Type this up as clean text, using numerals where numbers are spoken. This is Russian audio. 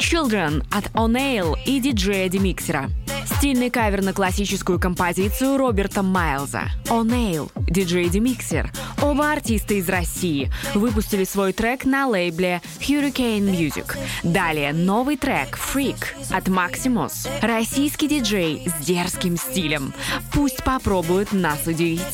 Children от O'Neill и диджея Демиксера. Стильный кавер на классическую композицию Роберта Майлза. O'Neill, диджей Демиксер, оба артиста из России, выпустили свой трек на лейбле Hurricane Music. Далее новый трек Freak от Maximus. Российский диджей с дерзким стилем. Пусть попробует нас удивить.